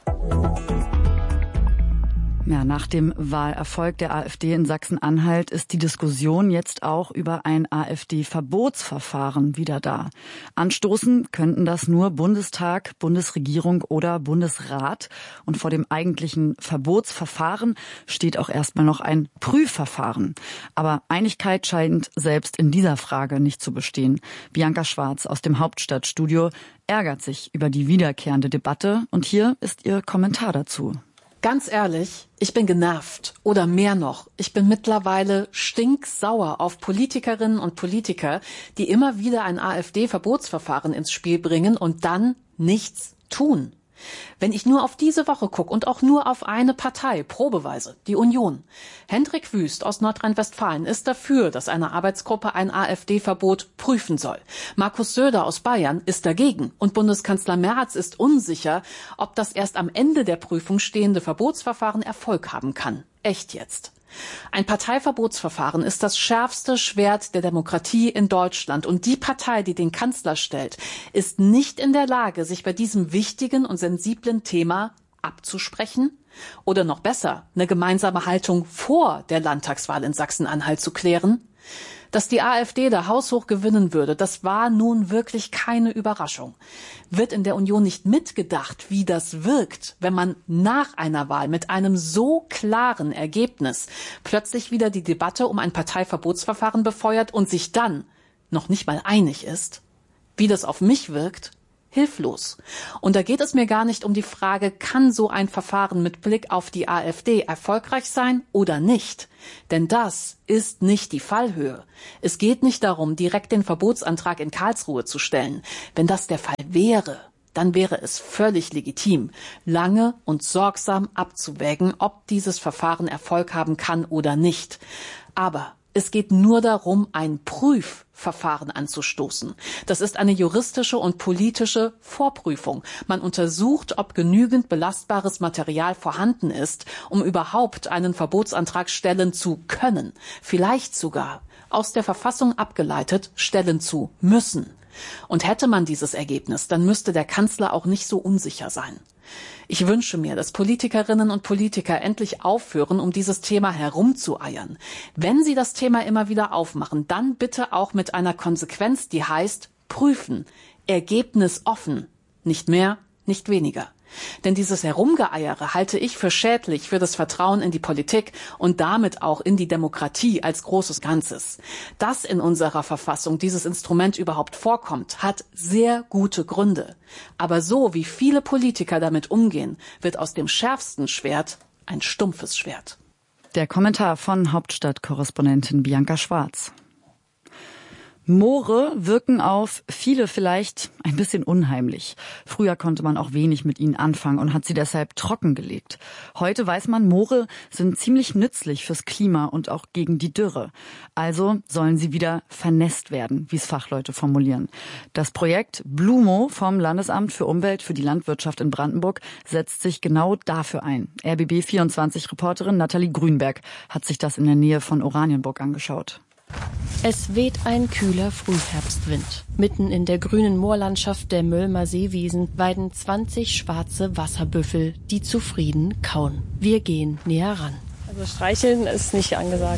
Ja, nach dem Wahlerfolg der AfD in Sachsen-Anhalt ist die Diskussion jetzt auch über ein AfD-Verbotsverfahren wieder da. Anstoßen könnten das nur Bundestag, Bundesregierung oder Bundesrat. Und vor dem eigentlichen Verbotsverfahren steht auch erstmal noch ein Prüfverfahren. Aber Einigkeit scheint selbst in dieser Frage nicht zu bestehen. Bianca Schwarz aus dem Hauptstadtstudio ärgert sich über die wiederkehrende Debatte. Und hier ist ihr Kommentar dazu. Ganz ehrlich, ich bin genervt oder mehr noch, ich bin mittlerweile stinksauer auf Politikerinnen und Politiker, die immer wieder ein AfD-Verbotsverfahren ins Spiel bringen und dann nichts tun. Wenn ich nur auf diese Woche gucke und auch nur auf eine Partei, probeweise, die Union. Hendrik Wüst aus Nordrhein-Westfalen ist dafür, dass eine Arbeitsgruppe ein AfD-Verbot prüfen soll. Markus Söder aus Bayern ist dagegen und Bundeskanzler Merz ist unsicher, ob das erst am Ende der Prüfung stehende Verbotsverfahren Erfolg haben kann. Echt jetzt? Ein Parteiverbotsverfahren ist das schärfste Schwert der Demokratie in Deutschland. Und die Partei, die den Kanzler stellt, ist nicht in der Lage, sich bei diesem wichtigen und sensiblen Thema abzusprechen oder noch besser, eine gemeinsame Haltung vor der Landtagswahl in Sachsen-Anhalt zu klären. Dass die AfD da haushoch gewinnen würde, das war nun wirklich keine Überraschung. Wird in der Union nicht mitgedacht, wie das wirkt, wenn man nach einer Wahl mit einem so klaren Ergebnis plötzlich wieder die Debatte um ein Parteiverbotsverfahren befeuert und sich dann noch nicht mal einig ist? Wie das auf mich wirkt? Hilflos. Und da geht es mir gar nicht um die Frage, kann so ein Verfahren mit Blick auf die AfD erfolgreich sein oder nicht? Denn das ist nicht die Fallhöhe. Es geht nicht darum, direkt den Verbotsantrag in Karlsruhe zu stellen. Wenn das der Fall wäre, dann wäre es völlig legitim, lange und sorgsam abzuwägen, ob dieses Verfahren Erfolg haben kann oder nicht. Aber es geht nur darum, ein Prüfverfahren anzustoßen. Das ist eine juristische und politische Vorprüfung. Man untersucht, ob genügend belastbares Material vorhanden ist, um überhaupt einen Verbotsantrag stellen zu können. Vielleicht sogar aus der Verfassung abgeleitet stellen zu müssen. Und hätte man dieses Ergebnis, dann müsste der Kanzler auch nicht so unsicher sein. Ich wünsche mir, dass Politikerinnen und Politiker endlich aufhören, um dieses Thema herumzueiern. Wenn sie das Thema immer wieder aufmachen, dann bitte auch mit einer Konsequenz, die heißt prüfen, Ergebnis offen, nicht mehr, nicht weniger. Denn dieses Herumgeeiere halte ich für schädlich für das Vertrauen in die Politik und damit auch in die Demokratie als großes Ganzes. Dass in unserer Verfassung dieses Instrument überhaupt vorkommt, hat sehr gute Gründe. Aber so wie viele Politiker damit umgehen, wird aus dem schärfsten Schwert ein stumpfes Schwert. Der Kommentar von Hauptstadtkorrespondentin Bianca Schwarz. Moore wirken auf viele vielleicht ein bisschen unheimlich. Früher konnte man auch wenig mit ihnen anfangen und hat sie deshalb trockengelegt. Heute weiß man, Moore sind ziemlich nützlich fürs Klima und auch gegen die Dürre. Also sollen sie wieder vernässt werden, wie es Fachleute formulieren. Das Projekt Blumo vom Landesamt für Umwelt für die Landwirtschaft in Brandenburg setzt sich genau dafür ein. R B B vierundzwanzig-Reporterin Nathalie Grünberg hat sich das in der Nähe von Oranienburg angeschaut. Es weht ein kühler Frühherbstwind. Mitten in der grünen Moorlandschaft der Möllmer Seewiesen weiden zwanzig schwarze Wasserbüffel, die zufrieden kauen. Wir gehen näher ran. Also streicheln ist nicht angesagt.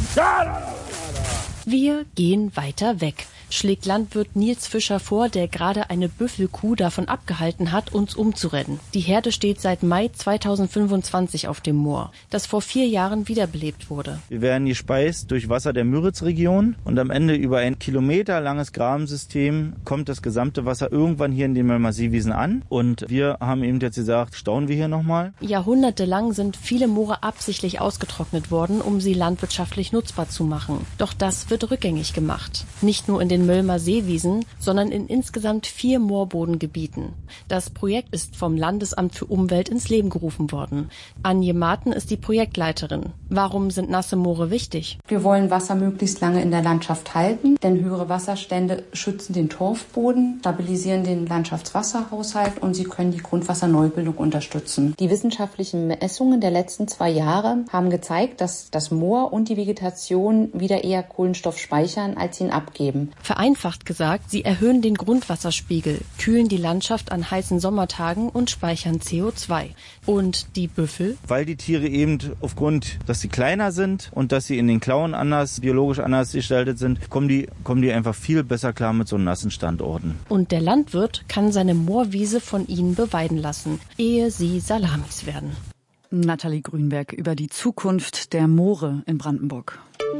Wir gehen weiter weg, schlägt Landwirt Nils Fischer vor, der gerade eine Büffelkuh davon abgehalten hat, uns umzurennen. Die Herde steht seit Mai zweitausendfünfundzwanzig auf dem Moor, das vor vier Jahren wiederbelebt wurde. Wir werden gespeist durch Wasser der Müritz-Region und am Ende über ein kilometerlanges Grabensystem kommt das gesamte Wasser irgendwann hier in den Möllmer Seewiesen an. Und wir haben eben jetzt gesagt, stauen wir hier nochmal. Jahrhundertelang sind viele Moore absichtlich ausgetrocknet worden, um sie landwirtschaftlich nutzbar zu machen. Doch das wird rückgängig gemacht. Nicht nur in den Möllmer Seewiesen, sondern in insgesamt vier Moorbodengebieten. Das Projekt ist vom Landesamt für Umwelt ins Leben gerufen worden. Anje Marten ist die Projektleiterin. Warum sind nasse Moore wichtig? Wir wollen Wasser möglichst lange in der Landschaft halten, denn höhere Wasserstände schützen den Torfboden, stabilisieren den Landschaftswasserhaushalt und sie können die Grundwasserneubildung unterstützen. Die wissenschaftlichen Messungen der letzten zwei Jahre haben gezeigt, dass das Moor und die Vegetation wieder eher Kohlenstoff speichern, als ihn abgeben. Vereinfacht gesagt, sie erhöhen den Grundwasserspiegel, kühlen die Landschaft an heißen Sommertagen und speichern C O zwei. Und die Büffel? Weil die Tiere eben aufgrund, dass sie kleiner sind und dass sie in den Klauen anders, biologisch anders gestaltet sind, kommen die, kommen die einfach viel besser klar mit so nassen Standorten. Und der Landwirt kann seine Moorwiese von ihnen beweiden lassen, ehe sie Salamis werden. Nathalie Grünberg über die Zukunft der Moore in Brandenburg.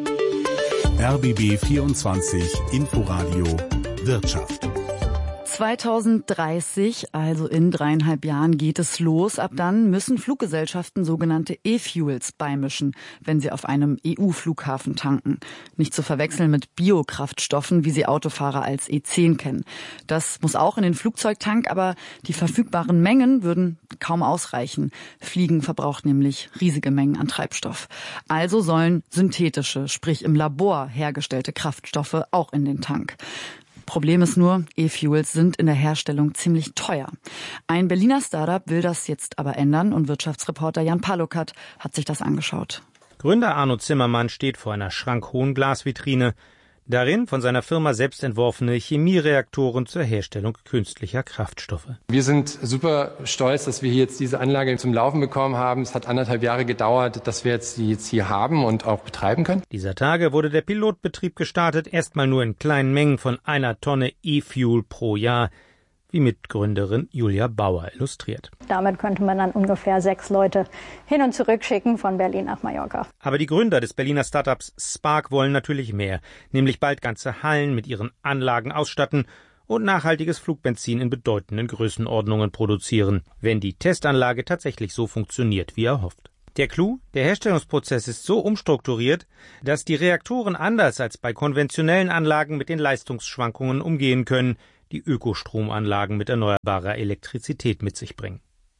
R B B vierundzwanzig Inforadio Wirtschaft. zweitausenddreißig, also in dreieinhalb Jahren, geht es los. Ab dann müssen Fluggesellschaften sogenannte E-Fuels beimischen, wenn sie auf einem E U-Flughafen tanken. Nicht zu verwechseln mit Biokraftstoffen, wie sie Autofahrer als E zehn kennen. Das muss auch in den Flugzeugtank, aber die verfügbaren Mengen würden kaum ausreichen. Fliegen verbraucht nämlich riesige Mengen an Treibstoff. Also sollen synthetische, sprich im Labor hergestellte Kraftstoffe auch in den Tank. Problem ist nur, E-Fuels sind in der Herstellung ziemlich teuer. Ein Berliner Startup will das jetzt aber ändern und Wirtschaftsreporter Jan Palukat hat sich das angeschaut. Gründer Arno Zimmermann steht vor einer schrankhohen Glasvitrine. Darin von seiner Firma selbst entworfene Chemiereaktoren zur Herstellung künstlicher Kraftstoffe. Wir sind super stolz, dass wir hier jetzt diese Anlage zum Laufen bekommen haben. Es hat anderthalb Jahre gedauert, dass wir jetzt die jetzt hier haben und auch betreiben können. Dieser Tage wurde der Pilotbetrieb gestartet, erstmal nur in kleinen Mengen von einer Tonne E-Fuel pro Jahr, wie Mitgründerin Julia Bauer illustriert. Damit könnte man dann ungefähr sechs Leute hin und zurück schicken von Berlin nach Mallorca. Aber die Gründer des Berliner Startups Spark wollen natürlich mehr, nämlich bald ganze Hallen mit ihren Anlagen ausstatten und nachhaltiges Flugbenzin in bedeutenden Größenordnungen produzieren, wenn die Testanlage tatsächlich so funktioniert, wie erhofft. Der Clou: Der Herstellungsprozess ist so umstrukturiert, dass die Reaktoren anders als bei konventionellen Anlagen mit den Leistungsschwankungen umgehen können, die Ökostromanlagen mit erneuerbarer Elektrizität mit sich bringen.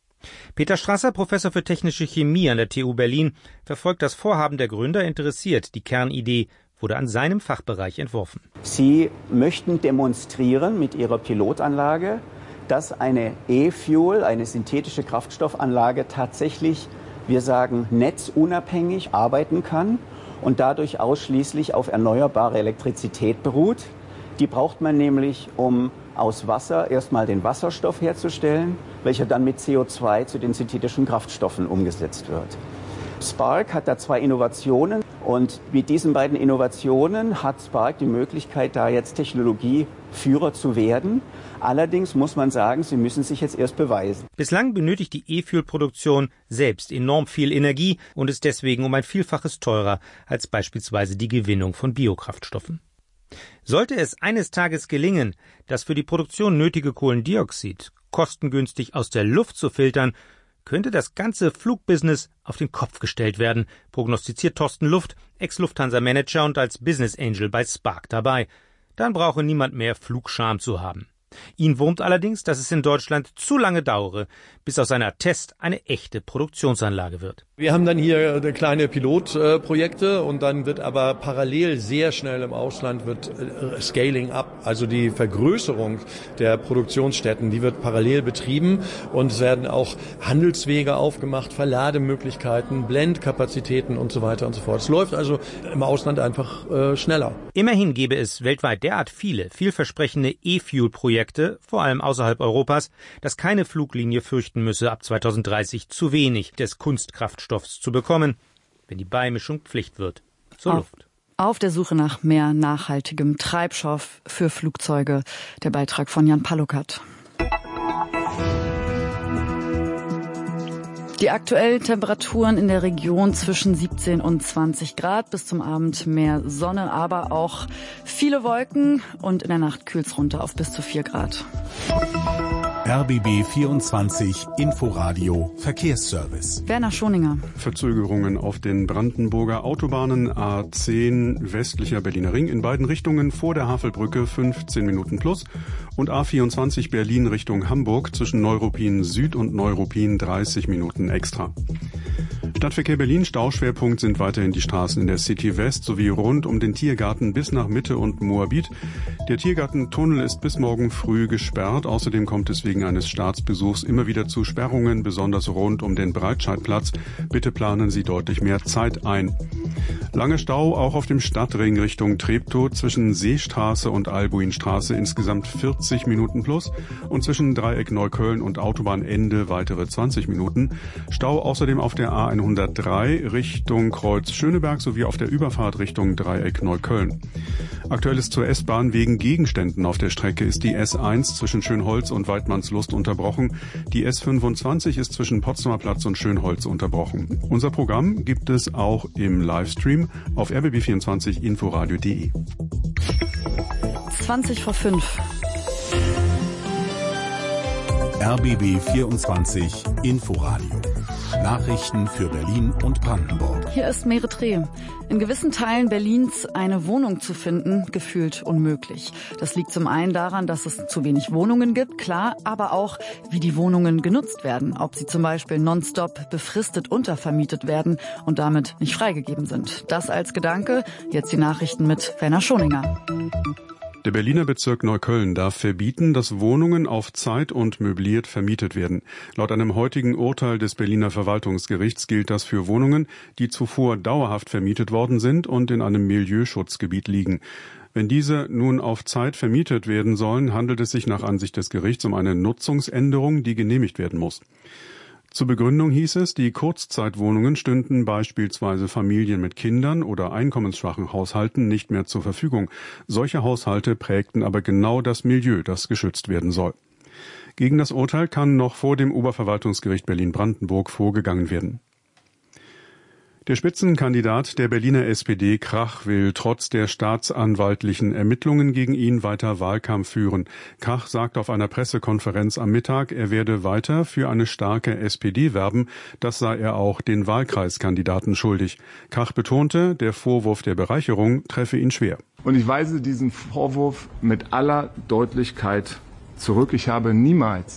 Peter Strasser, Professor für Technische Chemie an der T U Berlin, verfolgt das Vorhaben der Gründer interessiert. Die Kernidee wurde an seinem Fachbereich entworfen. Sie möchten demonstrieren mit ihrer Pilotanlage, dass eine E-Fuel, eine synthetische Kraftstoffanlage tatsächlich, wir sagen, netzunabhängig arbeiten kann und dadurch ausschließlich auf erneuerbare Elektrizität beruht. Die braucht man nämlich, um aus Wasser erstmal den Wasserstoff herzustellen, welcher dann mit C O zwei zu den synthetischen Kraftstoffen umgesetzt wird. Spark hat da zwei Innovationen Und mit diesen beiden Innovationen hat Spark die Möglichkeit, da jetzt Technologieführer zu werden. Allerdings muss man sagen, sie müssen sich jetzt erst beweisen. Bislang benötigt die E-Fuel-Produktion selbst enorm viel Energie und ist deswegen um ein Vielfaches teurer als beispielsweise die Gewinnung von Biokraftstoffen. Sollte es eines Tages gelingen, das für die Produktion nötige Kohlendioxid kostengünstig aus der Luft zu filtern, könnte das ganze Flugbusiness auf den Kopf gestellt werden, prognostiziert Thorsten Luft, Ex-Lufthansa-Manager und als Business Angel bei Spark dabei. Dann brauche niemand mehr Flugscham zu haben. Ihn wurmt allerdings, dass es in Deutschland zu lange dauere, bis aus einer Test eine echte Produktionsanlage wird. Wir haben dann hier kleine Pilotprojekte und dann wird aber parallel sehr schnell im Ausland wird Scaling up, also die Vergrößerung der Produktionsstätten, die wird parallel betrieben und es werden auch Handelswege aufgemacht, Verlademöglichkeiten, Blendkapazitäten und so weiter und so fort. Es läuft also im Ausland einfach äh, schneller. Immerhin gäbe es weltweit derart viele vielversprechende E-Fuel-Projekte, vor allem außerhalb Europas, dass keine Fluglinie fürchten müsse, ab zweitausenddreißig zu wenig des Kunstkraftstoffs zu bekommen, wenn die Beimischung Pflicht wird zur auf, Luft. Auf der Suche nach mehr nachhaltigem Treibstoff für Flugzeuge. Der Beitrag von Jan Palukat. Die aktuellen Temperaturen in der Region zwischen siebzehn und zwanzig Grad, bis zum Abend mehr Sonne, aber auch viele Wolken und in der Nacht kühlt es runter auf bis zu vier Grad. R B B vierundzwanzig Inforadio Verkehrsservice. Werner Schoninger. Verzögerungen auf den Brandenburger Autobahnen A zehn westlicher Berliner Ring in beiden Richtungen vor der Havelbrücke fünfzehn Minuten plus und A vierundzwanzig Berlin Richtung Hamburg zwischen Neuruppin Süd und Neuruppin dreißig Minuten extra. Stadtverkehr Berlin, Stauschwerpunkt sind weiterhin die Straßen in der City West sowie rund um den Tiergarten bis nach Mitte und Moabit. Der Tiergartentunnel ist bis morgen früh gesperrt. Außerdem kommt es wegen eines Staatsbesuchs immer wieder zu Sperrungen, besonders rund um den Breitscheidplatz. Bitte planen Sie deutlich mehr Zeit ein. Lange Stau auch auf dem Stadtring Richtung Treptow zwischen Seestraße und Albuinstraße, insgesamt vierzig Minuten plus und zwischen Dreieck Neukölln und Autobahnende weitere zwanzig Minuten. Stau außerdem auf der A hundertdrei Richtung Kreuz Schöneberg sowie auf der Überfahrt Richtung Dreieck Neukölln. Aktuelles zur S-Bahn: wegen Gegenständen auf der Strecke ist die S eins zwischen Schönholz und Waidmannslust unterbrochen. Die S fünfundzwanzig ist zwischen Potsdamer Platz und Schönholz unterbrochen. Unser Programm gibt es auch im Livestream auf r b b vierundzwanzig inforadio punkt de. zwanzig vor fünf. R B B vierundzwanzig Inforadio. Nachrichten für Berlin und Brandenburg. Hier ist Meretre. In gewissen Teilen Berlins eine Wohnung zu finden, gefühlt unmöglich. Das liegt zum einen daran, dass es zu wenig Wohnungen gibt, klar, aber auch, wie die Wohnungen genutzt werden. Ob sie zum Beispiel nonstop befristet untervermietet werden und damit nicht freigegeben sind. Das als Gedanke. Jetzt die Nachrichten mit Werner Schoninger. Der Berliner Bezirk Neukölln darf verbieten, dass Wohnungen auf Zeit und möbliert vermietet werden. Laut einem heutigen Urteil des Berliner Verwaltungsgerichts gilt das für Wohnungen, die zuvor dauerhaft vermietet worden sind und in einem Milieuschutzgebiet liegen. Wenn diese nun auf Zeit vermietet werden sollen, handelt es sich nach Ansicht des Gerichts um eine Nutzungsänderung, die genehmigt werden muss. Zur Begründung hieß es, die Kurzzeitwohnungen stünden beispielsweise Familien mit Kindern oder einkommensschwachen Haushalten nicht mehr zur Verfügung. Solche Haushalte prägten aber genau das Milieu, das geschützt werden soll. Gegen das Urteil kann noch vor dem Oberverwaltungsgericht Berlin-Brandenburg vorgegangen werden. Der Spitzenkandidat der Berliner S P D, Krach, will trotz der staatsanwaltlichen Ermittlungen gegen ihn weiter Wahlkampf führen. Krach sagt auf einer Pressekonferenz am Mittag, er werde weiter für eine starke S P D werben. Das sei er auch den Wahlkreiskandidaten schuldig. Krach betonte, der Vorwurf der Bereicherung treffe ihn schwer. Und ich weise diesen Vorwurf mit aller Deutlichkeit zurück. Ich habe niemals